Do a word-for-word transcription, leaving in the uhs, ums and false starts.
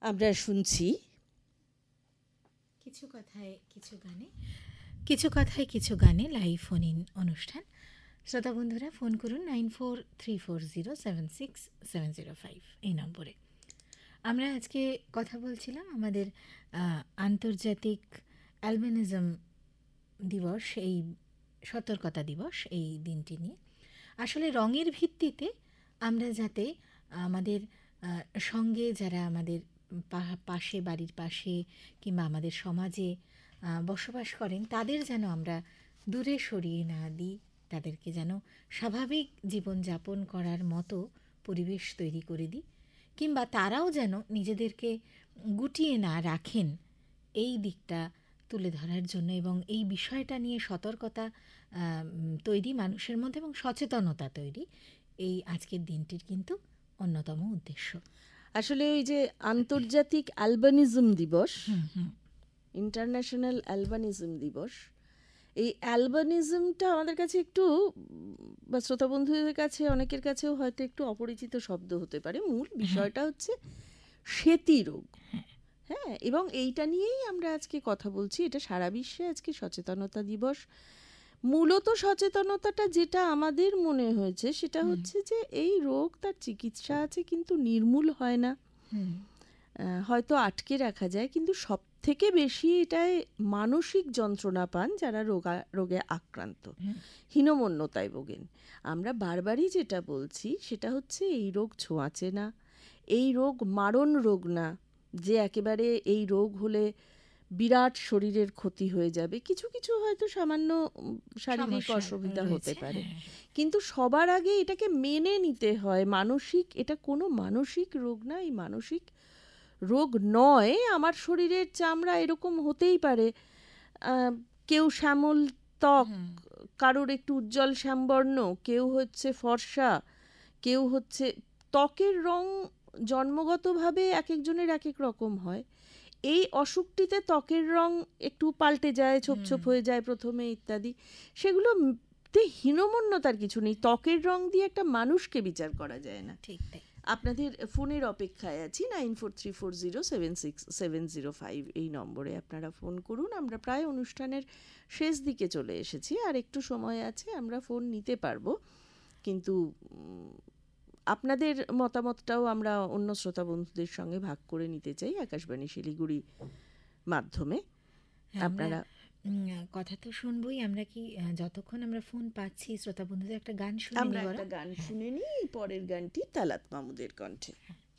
আমরা শুনছি কিছু কথায় কিছু গানে কিছু কথায় কিছু গানে লাইভ ফোন ইন অনুষ্ঠান। শ্রোতা বন্ধুরা ফোন করুন nine four three four zero seven six seven zero five এই নম্বরে। আমরা আজকে কথা বলছিলাম আমাদের আন্তর্জাতিক অ্যালবিনিজম দিবস, এই সতর্কতা দিবস, এই দিনটি নিয়ে। আসলে রঙের ভিত্তিতে আমরা যাতে আমাদের সঙ্গে যারা আমাদের পাশে, বাড়ির পাশে কিংবা আমাদের সমাজে বসবাস করেন তাদের যেন আমরা দূরে সরিয়ে না দিই, তাদেরকে যেন স্বাভাবিক জীবনযাপন করার মতো পরিবেশ তৈরি করে দিই, কিংবা তারাও যেন নিজেদেরকে গুটিয়ে না রাখেন, এই দিকটা তুলে ধরার জন্য এবং এই বিষয়টা নিয়ে সতর্কতা তৈরি মানুষের মধ্যে এবং সচেতনতা তৈরি, এই আজকের দিনটির কিন্তু অন্যতম উদ্দেশ্য। আসলে ওই যে আন্তর্জাতিক অ্যালবানিজম দিবস, ইন্টারন্যাশনাল অ্যালবানিজম দিবস, এই অ্যালবানিজমটা আমাদের কাছে একটু, বা শ্রোতা বন্ধুদের কাছে অনেকের কাছেও হয়তো একটু অপরিচিত শব্দ হতে পারে। মূল বিষয়টা হচ্ছে সেতী রোগ। হ্যাঁ, এবং এইটা নিয়েই আমরা আজকে কথা বলছি। এটা সারা বিশ্বে আজকে সচেতনতা দিবস। মূলত সচেতনতাটা যেটা আমাদের মনে হয়েছে সেটা হচ্ছে যে এই রোগ, তার চিকিৎসা আছে কিন্তু নির্মূল হয় না, হয়তো আটকে রাখা যায়, কিন্তু সব থেকে বেশি এটায় মানসিক যন্ত্রণা পান যারা রোগা রোগে আক্রান্ত, হীনমন্যতায় ভোগেন। আমরা বারবারই যেটা বলছি সেটা হচ্ছে এই রোগ ছোঁয়াচে না, এই রোগ মারণ রোগ না যে একেবারে এই রোগ হলে বিরাট শরীরের ক্ষতি হয়ে যাবে। কিছু কিছু হয়তো সামান্য শারীরিক অসুবিধা হতে পারে, কিন্তু সবার আগে এটাকে মেনে নিতে হয়। মানসিক, এটা কোনো মানসিক রোগ না, এই মানসিক রোগ নয়। আমার শরীরের চামড়া এরকম হতেই পারে, কেউ শ্যামল ত্বক, কারোর একটু উজ্জ্বল শ্যামবর্ণ, কেউ হচ্ছে ফর্সা, কেউ হচ্ছে, ত্বকের রং জন্মগতভাবে এক একজনের এক এক রকম হয়। এই অসুখটিতে ত্বকের রং একটু পাল্টে যায়, ছোপ ছোপ হয়ে যায় প্রথমে ইত্যাদি, সেগুলোতে হীনমন্যতার কিছু নেই। ত্বকের রং দিয়ে একটা মানুষকে বিচার করা যায় না। ঠিক তাই। আপনাদের ফোনের অপেক্ষায় আছি, nine four three four zero seven six seven zero five এই নম্বরে আপনারা ফোন করুন। আমরা প্রায় অনুষ্ঠানের শেষ দিকে চলে এসেছি, আর একটু সময় আছে, আমরা ফোন নিতে পারবো, কিন্তু আপনাদের মতামতটাও আমরা অন্য শ্রোতা বন্ধুদের সঙ্গে ভাগ করে নিতে চাই আকাশবাণী শিলিগুড়ি মাধ্যমে। আপনারা কথা তো শুনবই, আমরা কি যতক্ষণ আমরা ফোন পাচ্ছি শ্রোতা বন্ধুদের একটা গান শুনে আমরা একটা গান শুনে নিই। পরের গানটি তালাত মাহমুদের কণ্ঠে।